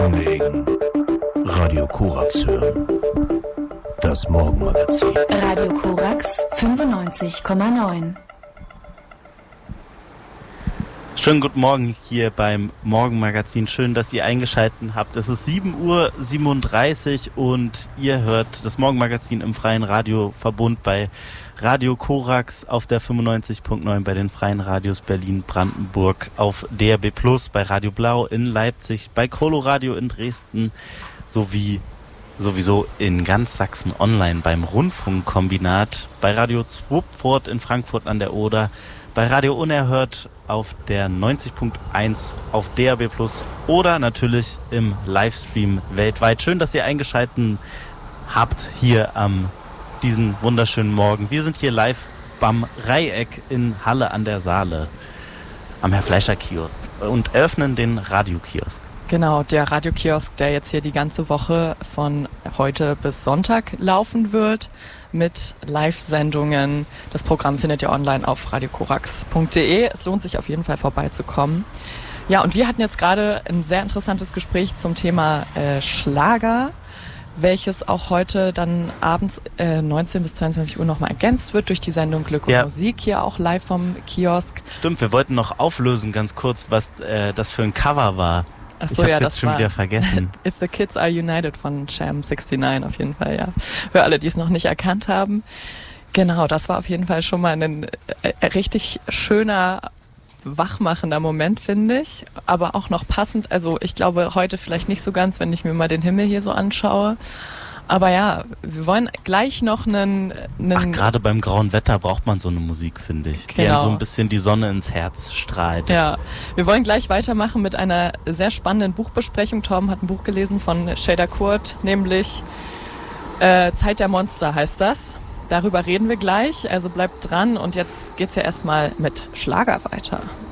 Anlegen. Radio Korax hören. Das Morgenmagazin. Radio Korax 95,9. Schönen guten Morgen hier beim Morgenmagazin. Schön, dass ihr eingeschaltet habt. Es ist 7:37 Uhr und ihr hört das Morgenmagazin im freien Radioverbund bei Radio Korax auf der 95.9 bei den freien Radios Berlin, Brandenburg, auf DRB Plus, bei Radio Blau in Leipzig, bei Coloradio in Dresden sowie sowieso in ganz Sachsen online beim Rundfunkkombinat, bei Radio Zwupfurt in Frankfurt an der Oder, bei Radio Unerhört auf der 90.1 auf DRB Plus oder natürlich im Livestream weltweit. Schön, dass ihr eingeschaltet habt hier am diesen wunderschönen Morgen. Wir sind hier live beim Reieck in Halle an der Saale am Herr-Fleischer-Kiosk und eröffnen den Radiokiosk. Genau, der Radiokiosk, der jetzt hier die ganze Woche von heute bis Sonntag laufen wird mit Live-Sendungen. Das Programm findet ihr online auf radiokorax.de. Es lohnt sich auf jeden Fall vorbeizukommen. Ja, und wir hatten jetzt gerade ein sehr interessantes Gespräch zum Thema Schlager, welches auch heute dann abends 19 bis 22 Uhr nochmal ergänzt wird durch die Sendung Glück und Musik, hier auch live vom Kiosk. Stimmt, wir wollten noch auflösen ganz kurz, was das für ein Cover war. Ach so, ich hab's ja, jetzt das schon war wieder vergessen. If the Kids Are United von Sham 69 auf jeden Fall, ja. Für alle, die es noch nicht erkannt haben. Genau, das war auf jeden Fall schon mal ein richtig schöner, wachmachender Moment, finde ich. Aber auch noch passend, also ich glaube heute vielleicht nicht so ganz, wenn ich mir mal den Himmel hier so anschaue. Aber ja, wir wollen gleich noch gerade beim grauen Wetter braucht man so eine Musik, finde ich. Genau. Die so ein bisschen die Sonne ins Herz strahlt. Ja, wir wollen gleich weitermachen mit einer sehr spannenden Buchbesprechung. Torben hat ein Buch gelesen von Shader Kurt, nämlich Zeit der Monster heißt das. Darüber reden wir gleich, also bleibt dran und jetzt geht's ja erstmal mit Schlager weiter.